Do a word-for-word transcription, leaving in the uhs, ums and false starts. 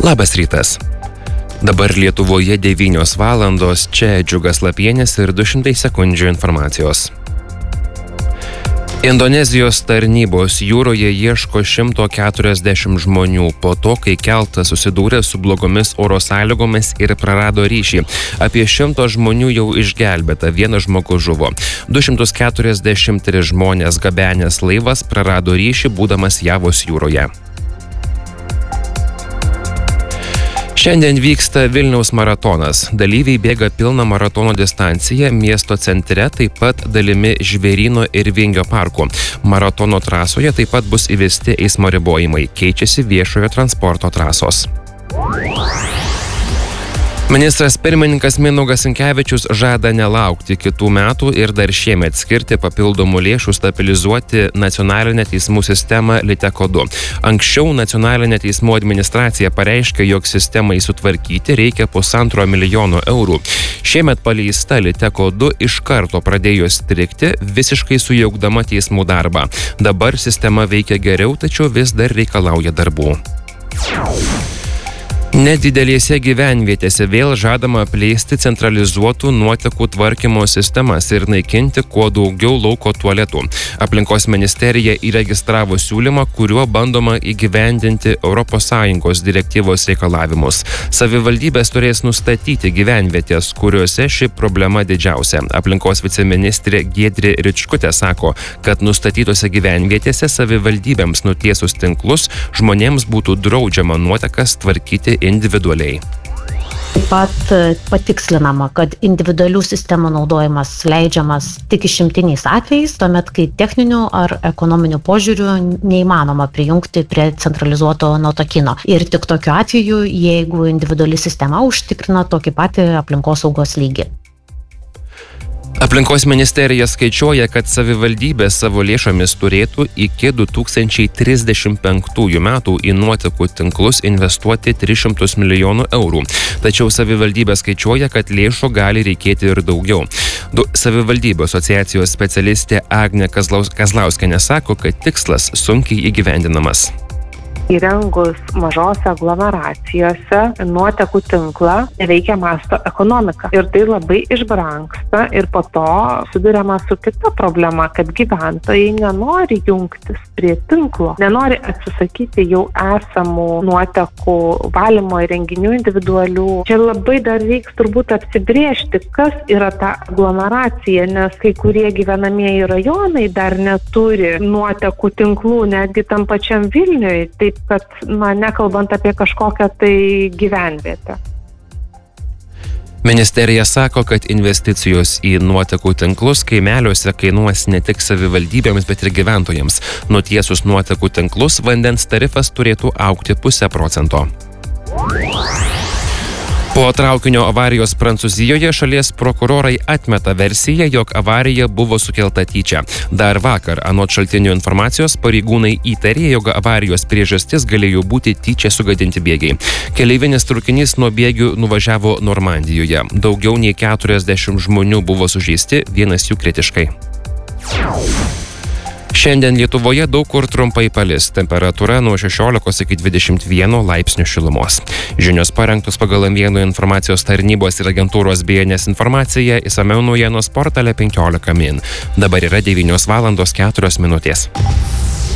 Labas rytas. Dabar Lietuvoje devynios valandos, čia Džiugas Lapienis ir du šimtai sekundžių informacijos. Indonezijos tarnybos jūroje ieško šimto keturiasdešimt žmonių po to, kai keltas susidūrė su blogomis oro sąlygomis ir prarado ryšį. Apie šimto žmonių jau išgelbėta, vienas žmogus žuvo. du šimtus keturiasdešimt tris žmonės gabenęs laivas prarado ryšį, būdamas Javos jūroje. Šiandien vyksta Vilniaus maratonas. Dalyviai bėga pilną maratono distanciją miesto centre, taip pat dalimi Žvėryno ir Vingio parkų. Maratono trasoje taip pat bus įvesti eismo ribojimai, keičiasi viešojo transporto trasos. Ministras pirmininkas Mindaugas Sinkevičius žada nelaukti kitų metų ir dar šiemet skirti papildomų lėšų stabilizuoti nacionalinę teismų sistemą Liteko du. Anksčiau nacionalinė teismų administracija pareiškė, jog sistemai sutvarkyti reikia pusantro milijono eurų. Šiemet paleista Liteko du iš karto pradėjo strigti, visiškai sujaukdama teismų darbą. Dabar sistema veikia geriau, tačiau vis dar reikalauja darbų. Nedidelėse gyvenvietėse vėl žadama plėsti centralizuotų nuotekų tvarkymo sistemas ir naikinti kuo daugiau lauko tualetų. Aplinkos ministerija įregistravo siūlymą, kuriuo bandoma įgyvendinti Europos Sąjungos direktyvos reikalavimus. Savivaldybės turės nustatyti gyvenvietės, kuriuose ši problema didžiausia. Aplinkos viceministrė Giedrė Ričkutė sako, kad nustatytose gyvenvietėse savivaldybėms nutiesus tinklus žmonėms būtų draudžiama nuotekas tvarkyti individualiai. Taip pat patikslinama, kad individualių sistemų naudojimas leidžiamas tik išimtiniais atvejais, tuomet, kai techninių ar ekonominių požiūrių neįmanoma prijungti prie centralizuoto nuotekino. Ir tik tokiu atveju, jeigu individuali sistema užtikrina tokį patį aplinkosaugos lygį. Aplinkos ministerija skaičiuoja, kad savivaldybė savo lėšomis turėtų iki du tūkstančiai trisdešimt penktųjų metų į nuotekų tinklus investuoti tris šimtus milijonų eurų. Tačiau savivaldybė skaičiuoja, kad lėšų gali reikėti ir daugiau. Du savivaldybių asociacijos specialistė Agnė Kazlaus, Kazlauskienė sako, kad tikslas sunkiai įgyvendinamas. Įrengus mažose aglomeracijose nuotekų tinklą veikia masto ekonomika. Ir tai labai išbrangsta ir po to susiduriama su kita problema, kad gyventojai nenori jungtis prie tinklo, nenori atsisakyti jau esamų nuotekų valymo įrenginių individualių. Čia labai dar reiks turbūt apsibrėžti, kas yra ta aglomeracija, nes kai kurie gyvenamieji rajonai dar neturi nuotekų tinklų, netgi tam pačiam Vilniui. Taip, kad, na, nekalbant apie kažkokią tai gyvenvietę. Ministerija sako, kad investicijos į nuotekų tinklus kaimeliuose kainuos ne tik savivaldybėms, bet ir gyventojams. Nutiesus nuotekų tinklus, vandens tarifas turėtų augti pusę procento. Po traukinio avarijos Prancūzijoje šalies prokurorai atmeta versiją, jog avarija buvo sukelta tyčia. Dar vakar, anot šaltinių informacijos, pareigūnai įtarė, jog avarijos priežastis galėjo būti tyčia sugadinti bėgiai. Keleivinis traukinys nuo bėgių nuvažiavo Normandijoje. Daugiau nei keturiasdešimt žmonių buvo sužeisti, vienas jų kritiškai. Šiandien Lietuvoje daug kur trumpai palis, temperatūra nuo šešiolikos iki dvidešimt vieno laipsnių šilumos. Žinios parengtos pagal M vienas informacijos tarnybos ir agentūros B N S informaciją, išsamiau naujienos portale penkiolika min. Dabar yra devynios valandos keturios minutės.